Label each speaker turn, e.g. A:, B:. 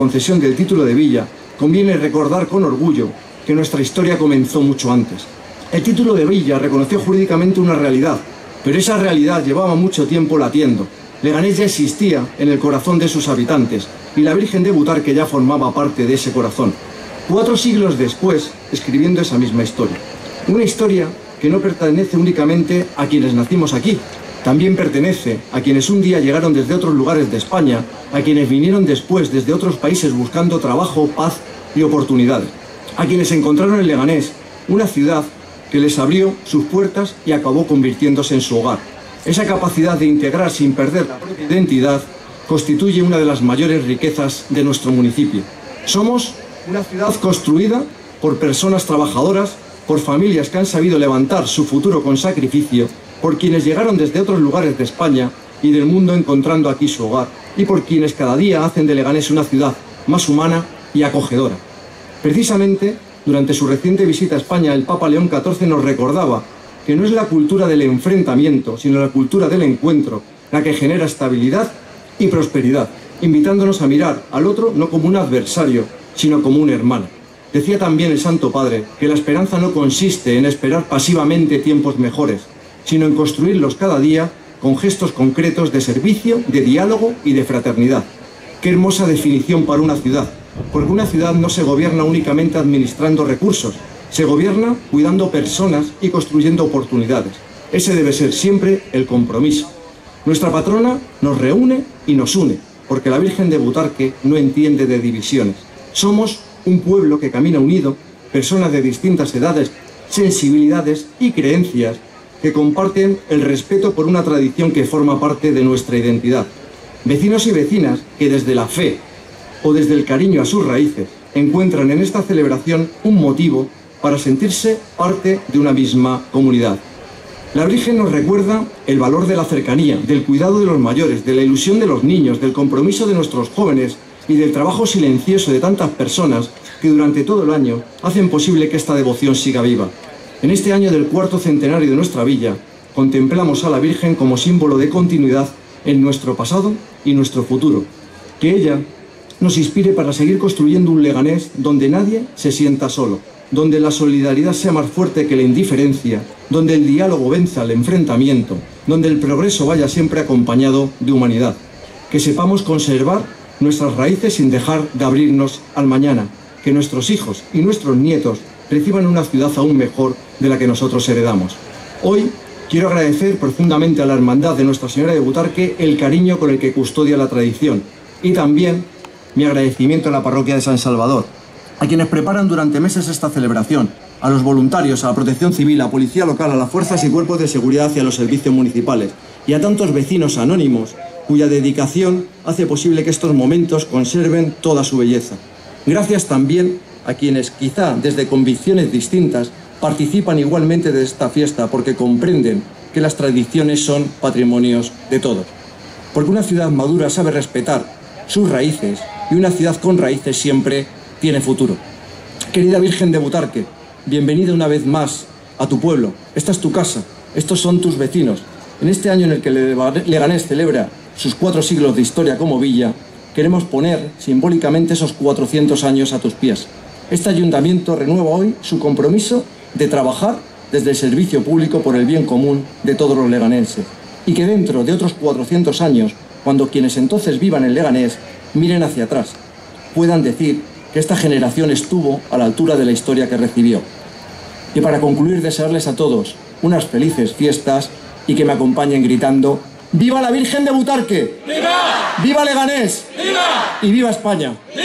A: concesión del título de villa, conviene recordar con orgullo que nuestra historia comenzó mucho antes. El título de villa reconoció jurídicamente una realidad, pero esa realidad llevaba mucho tiempo latiendo. Leganés ya existía en el corazón de sus habitantes y la Virgen de Butarque ya formaba parte de ese corazón. 4 siglos después, escribiendo esa misma historia. Una historia que no pertenece únicamente a quienes nacimos aquí, también pertenece a quienes un día llegaron desde otros lugares de España, a quienes vinieron después desde otros países buscando trabajo, paz y oportunidades, a quienes encontraron en Leganés una ciudad que les abrió sus puertas y acabó convirtiéndose en su hogar. Esa capacidad de integrar sin perder la propia identidad constituye una de las mayores riquezas de nuestro municipio. Somos una ciudad construida por personas trabajadoras, por familias que han sabido levantar su futuro con sacrificio, por quienes llegaron desde otros lugares de España y del mundo encontrando aquí su hogar, y por quienes cada día hacen de Leganés una ciudad más humana y acogedora. Precisamente, durante su reciente visita a España, el Papa León XIV nos recordaba que no es la cultura del enfrentamiento, sino la cultura del encuentro, la que genera estabilidad y prosperidad, invitándonos a mirar al otro no como un adversario, sino como un hermano. Decía también el Santo Padre que la esperanza no consiste en esperar pasivamente tiempos mejores, sino en construirlos cada día con gestos concretos de servicio, de diálogo y de fraternidad. Qué hermosa definición para una ciudad, porque una ciudad no se gobierna únicamente administrando recursos, se gobierna cuidando personas y construyendo oportunidades. Ese debe ser siempre el compromiso. Nuestra patrona nos reúne y nos une, porque la Virgen de Butarque no entiende de divisiones. Somos un pueblo que camina unido, personas de distintas edades, sensibilidades y creencias que comparten el respeto por una tradición que forma parte de nuestra identidad. Vecinos y vecinas que desde la fe o desde el cariño a sus raíces encuentran en esta celebración un motivo para sentirse parte de una misma comunidad. La Virgen nos recuerda el valor de la cercanía, del cuidado de los mayores, de la ilusión de los niños, del compromiso de nuestros jóvenes y del trabajo silencioso de tantas personas que durante todo el año hacen posible que esta devoción siga viva. En este año del 4º centenario de nuestra villa, contemplamos a la Virgen como símbolo de continuidad en nuestro pasado y nuestro futuro. Que ella nos inspire para seguir construyendo un Leganés donde nadie se sienta solo, donde la solidaridad sea más fuerte que la indiferencia, donde el diálogo venza al enfrentamiento, donde el progreso vaya siempre acompañado de humanidad. Que sepamos conservar nuestras raíces sin dejar de abrirnos al mañana, que nuestros hijos y nuestros nietos reciban una ciudad aún mejor de la que nosotros heredamos. Hoy quiero agradecer profundamente a la Hermandad de Nuestra Señora de Butarque el cariño con el que custodia la tradición y también mi agradecimiento a la parroquia de San Salvador, a quienes preparan durante meses esta celebración, a los voluntarios, a la Protección Civil, a la Policía Local, a las fuerzas y cuerpos de seguridad y a los servicios municipales, y a tantos vecinos anónimos cuya dedicación hace posible que estos momentos conserven toda su belleza. Gracias también a quienes, quizá desde convicciones distintas, participan igualmente de esta fiesta porque comprenden que las tradiciones son patrimonios de todos. Porque una ciudad madura sabe respetar sus raíces y una ciudad con raíces siempre tiene futuro. Querida Virgen de Butarque, bienvenida una vez más a tu pueblo. Esta es tu casa, estos son tus vecinos. En este año en el que Leganés celebra sus 4 siglos de historia como villa, queremos poner simbólicamente esos 400 años a tus pies. Este ayuntamiento renueva hoy su compromiso de trabajar desde el servicio público por el bien común de todos los leganenses. Y que dentro de otros 400 años, cuando quienes entonces vivan en Leganés miren hacia atrás, puedan decir que esta generación estuvo a la altura de la historia que recibió. Y para concluir, desearles a todos unas felices fiestas y que me acompañen gritando ¡Viva la Virgen de Butarque! ¡Viva! ¡Viva Leganés! ¡Viva! Y ¡viva España! ¡Viva!